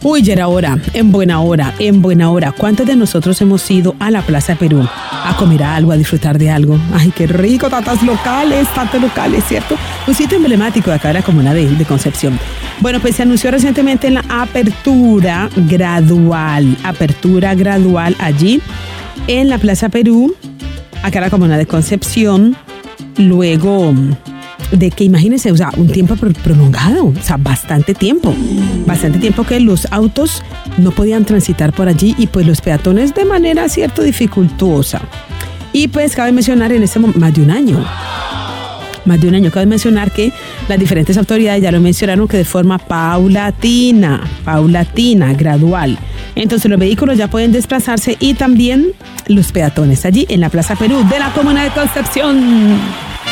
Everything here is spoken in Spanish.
Uy, ya era hora, en buena hora, en buena hora. ¿Cuántos de nosotros hemos ido a la Plaza Perú a comer algo, a disfrutar de algo? Ay, qué rico, tantos locales, ¿cierto? Un sitio emblemático de acá de la comuna de Concepción. Bueno, pues se anunció recientemente la apertura gradual allí en la Plaza Perú, acá en la comuna de Concepción, luego de que, imagínense, o sea, un tiempo prolongado, o sea, bastante tiempo que los autos no podían transitar por allí y pues los peatones de manera cierto dificultuosa. Y pues cabe mencionar en este momento, más de un año, cabe mencionar que las diferentes autoridades ya lo mencionaron que de forma paulatina, gradual. Entonces los vehículos ya pueden desplazarse y también los peatones allí en la Plaza Perú de la comuna de Concepción.